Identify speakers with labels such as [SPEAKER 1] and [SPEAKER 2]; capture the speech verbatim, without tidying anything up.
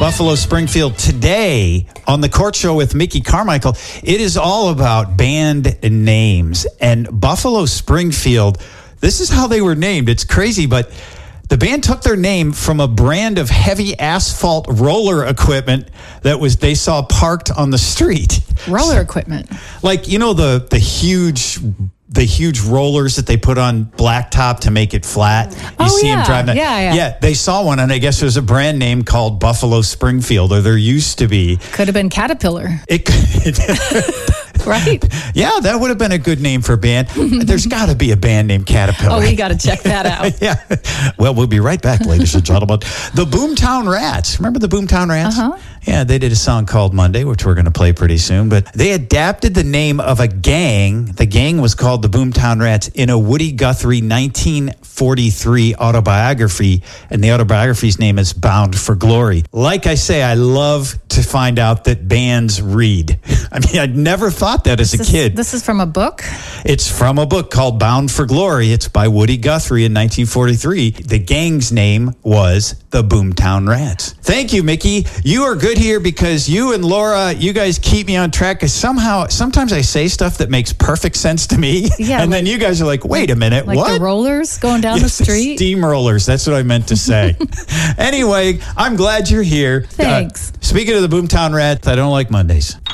[SPEAKER 1] Buffalo Springfield today on the Court Show with Mickey Carmichael. It is all about band names. And Buffalo Springfield, this is how they were named. It's crazy, but the band took their name from a brand of heavy asphalt roller equipment that was they saw parked on the street.
[SPEAKER 2] Roller equipment.
[SPEAKER 1] Like, you know, the the huge the huge rollers that they put on blacktop to make it flat. You
[SPEAKER 2] Oh,
[SPEAKER 1] see
[SPEAKER 2] yeah.
[SPEAKER 1] them driving.
[SPEAKER 2] Yeah, yeah.
[SPEAKER 1] Yeah, they saw one, and I guess there's a brand name called Buffalo Springfield, or there used to be.
[SPEAKER 2] Could have been Caterpillar,
[SPEAKER 1] It could.
[SPEAKER 2] right?
[SPEAKER 1] Yeah, that would have been a good name for a band. There's got to be a band named Caterpillar.
[SPEAKER 2] Oh, we got to check that out.
[SPEAKER 1] Yeah. Well, we'll be right back, ladies and gentlemen. The Boomtown Rats. Remember the Boomtown Rats?
[SPEAKER 2] Uh-huh.
[SPEAKER 1] Yeah, they did a song called Monday, which we're going to play pretty soon. But they adapted the name of a gang. The gang was called the Boomtown Rats in a Woody Guthrie nineteen forty-three autobiography. And the autobiography's name is Bound for Glory. Like I say, I love to find out that bands read. I mean, I'd never thought that as a
[SPEAKER 2] This-
[SPEAKER 1] kid.
[SPEAKER 2] This is from a book?
[SPEAKER 1] It's from a book called Bound for Glory. It's by Woody Guthrie in nineteen forty-three. The gang's name was the Boomtown Rats. Thank you, Mickey. You are good here because you and Laura, you guys keep me on track. Because somehow, sometimes I say stuff that makes perfect sense to me.
[SPEAKER 2] Yeah,
[SPEAKER 1] and
[SPEAKER 2] like-
[SPEAKER 1] then you guys are like, wait a minute,
[SPEAKER 2] Like
[SPEAKER 1] what?
[SPEAKER 2] the rollers going down
[SPEAKER 1] Yes,
[SPEAKER 2] the street?
[SPEAKER 1] Steamrollers. That's what I meant to say. Anyway, I'm glad you're here.
[SPEAKER 2] Thanks.
[SPEAKER 1] Uh, speaking of the Boomtown Rats, I don't like Mondays.